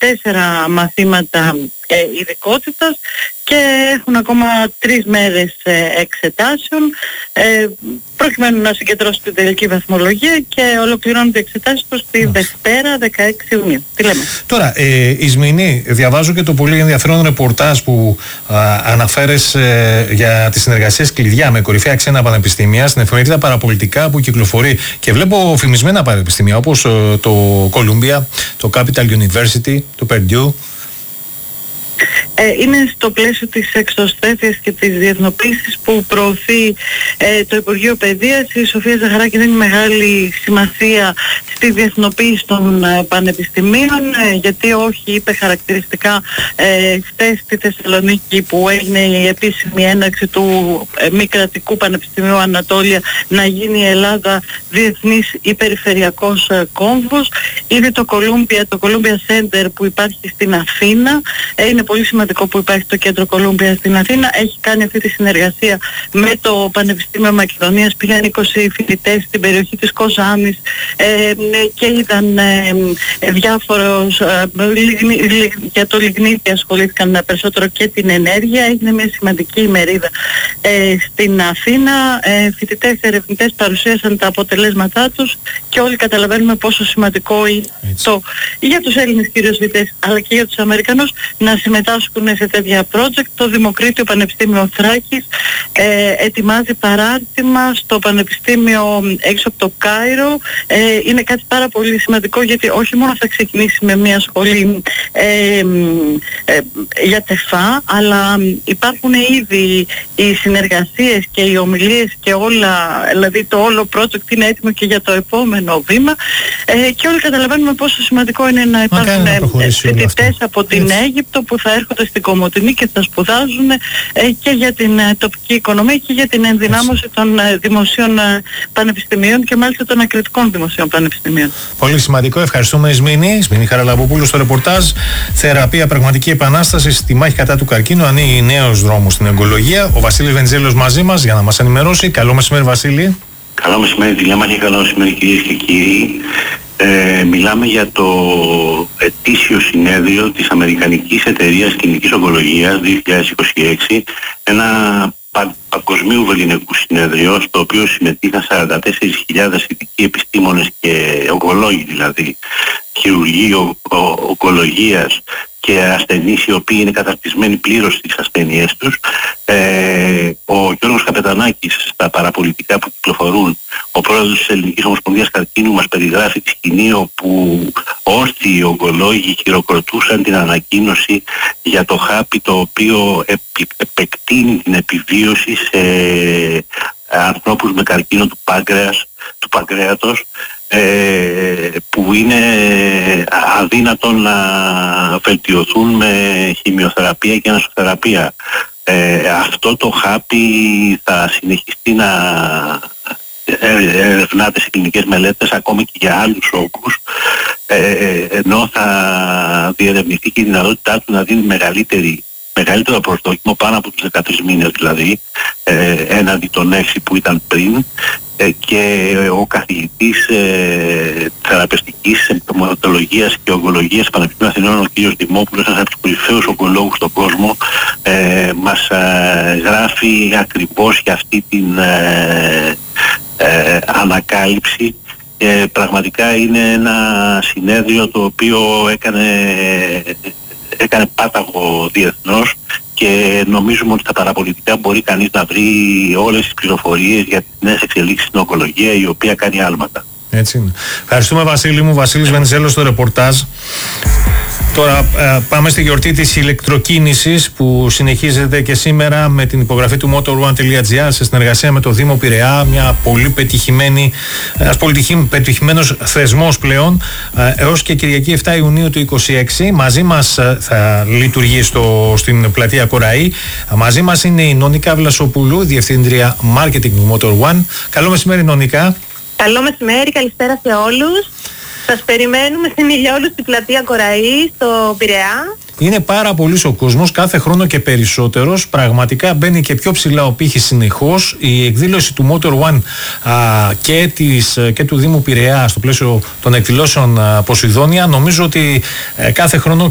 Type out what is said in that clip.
4 μαθήματα ειδικότητας και έχουν ακόμα 3 μέρες εξετάσεων προκειμένου να συγκεντρώσουν την τελική βαθμολογία και ολοκληρώνονται οι εξετάσεις τους τη Δευτέρα 16 Ιουνίου. Τι λέμε. Τώρα, Ισμηνή, διαβάζω και το πολύ ενδιαφέρον ρεπορτάζ που αναφέρεις για τις συνεργασίες κλειδιά με κορυφαία ξένα πανεπιστήμια στην εφημερίδα Παραπολιτικά που κυκλοφορεί και βλέπω φημισμένα πανεπιστήμια όπως το Columbia, το Capital University, το Purdue. Είναι στο πλαίσιο της εξωστρέφειας και της διεθνοποίησης που προωθεί το Υπουργείο Παιδείας. Η Σοφία Ζαχαράκη δίνει μεγάλη σημασία στη διεθνοποίηση των πανεπιστημίων, γιατί όχι, είπε χαρακτηριστικά χθες στη Θεσσαλονίκη που έγινε η επίσημη έναρξη του μη κρατικού Πανεπιστημίου Ανατόλια, να γίνει η Ελλάδα διεθνής ή περιφερειακός κόμβος. Ήδη το Columbia Center που υπάρχει στην Αθήνα, είναι πολύ σημαντικό που υπάρχει το κέντρο Columbia στην Αθήνα, έχει κάνει αυτή τη συνεργασία με το Πανεπιστήμιο Μακεδονίας. Πήγαν 20 φοιτητές στην περιοχή της Κοζάνης και είδαν διάφορους για το λιγνίτη, ασχολήθηκαν περισσότερο και την ενέργεια. Έγινε μια σημαντική ημερίδα στην Αθήνα. Φοιτητές, ερευνητές παρουσίασαν τα αποτελέσματά τους και όλοι καταλαβαίνουμε πόσο σημαντικό είναι για τους Έλληνες κυρίως φοιτητές αλλά και για τους Αμερικανούς να συμμετάσχουν σε τέτοια project. Το Δημοκρίτιο Πανεπιστήμιο Θράκης ετοιμάζει παράρτημα στο Πανεπιστήμιο έξω από το Κάιρο. Είναι κάτι πάρα πολύ σημαντικό, γιατί όχι μόνο θα ξεκινήσει με μια σχολή για τεφά, αλλά υπάρχουν ήδη οι συνεργασίες και οι ομιλίες και όλα, δηλαδή το όλο project είναι έτοιμο και για το επόμενο βήμα και όλοι καταλαβαίνουμε πόσο σημαντικό είναι να υπάρχουν φοιτητές από την Αίγυπτο που θα έρχονται στην Κομοτηνή και θα σπουδάζουν και για την τοπική οικονομία και για την ενδυνάμωση των δημοσίων πανεπιστημίων και μάλιστα των ακριτικών δημοσίων πανεπιστημίων. Πολύ σημαντικό. Ευχαριστούμε, Ισμήνη Χαραλαμποπούλου, στο ρεπορτάζ. Θεραπεία, πραγματική επανάσταση στη μάχη κατά του καρκίνου. Ανοίγει νέος δρόμος στην ογκολογία. Ο Βασίλης Βενιζέλος μαζί μας για να μας ενημερώσει. Καλό μεσημέρι, Βασίλη. Καλό μεσημέρι, τηλέμαχη. Καλό μεσημέρι, κυρίες και κύριοι. Μιλάμε για το ετήσιο συνέδριο της Αμερικανικής Εταιρείας Κλινικής Ογκολογίας 2026, ένα παγκοσμίου βεληνικού συνέδριο, στο οποίο συμμετείχαν 44.000 ειδικοί επιστήμονες και ογκολόγοι, δηλαδή χειρουργοί ογκολογίας και ασθενείς οι οποίοι είναι καταρτισμένοι πλήρως στις ασθένειές τους. Ο Γιώργος Καπετανάκης στα παραπολιτικά που κυκλοφορούν, ο πρόεδρος της Ελληνικής Ομοσπονδίας Καρκίνου, μας περιγράφει τη σκηνή όπου όρθιοι ογκολόγοι χειροκροτούσαν την ανακοίνωση για το χάπι το οποίο επεκτείνει την επιβίωση σε ανθρώπους με καρκίνο του παγκρέατος, που είναι αδύνατον να βελτιωθούν με χημειοθεραπεία και ανασωθεραπεία. Αυτό το χάπι θα συνεχιστεί να ερευνάται σε κλινικές μελέτες ακόμη και για άλλους όγκους, ενώ θα διερευνηθεί και η δυνατότητά του να δίνει μεγαλύτερο προσδόκιμο, πάνω από τους 13 μήνες δηλαδή, έναντι των 6 που ήταν πριν, και ο καθηγητής θεραπευτικής συμπτωματολογίας και ογκολογίας Πανεπιστημίου Αθηνών, ο κ. Δημόπουλος, ένας από τους κορυφαίους ογκολόγους στον κόσμο, μας γράφει ακριβώς για αυτή την ανακάλυψη. Πραγματικά είναι ένα συνέδριο το οποίο έκανε πάταγο διεθνώς και νομίζουμε ότι στα παραπολιτικά μπορεί κανείς να βρει όλες τις πληροφορίες για τις νέες εξελίξεις στην ογκολογία, η οποία κάνει άλματα. Έτσι είναι. Ευχαριστούμε, Βασίλη μου. Βασίλης Βενιζέλος στο ρεπορτάζ. Τώρα πάμε στη γιορτή της ηλεκτροκίνησης που συνεχίζεται και σήμερα με την υπογραφή του motor1.gr σε συνεργασία με το Δήμο Πειραιά, ένας πολύ πετυχημένος θεσμός πλέον, έως και Κυριακή 7 Ιουνίου του 2026. Μαζί μας θα λειτουργεί στην πλατεία Κοραή. Μαζί μας είναι η Νονικά Βλασοπούλου, Διευθύντρια Marketing του Motor1. Καλό μεσημέρι, Νονικά. Καλό μεσημέρι, καλησπέρα σε όλους. Σας περιμένουμε στην Ηλιόλου στην πλατεία Κοραή, στο Πειραιά. Είναι πάρα πολύς ο κόσμος, κάθε χρόνο και περισσότερος. Πραγματικά μπαίνει και πιο ψηλά ο πύχης συνεχώς. Η εκδήλωση του Motor1 και του Δήμου Πειραιά στο πλαίσιο των εκδηλώσεων Ποσειδόνια, νομίζω ότι κάθε χρόνο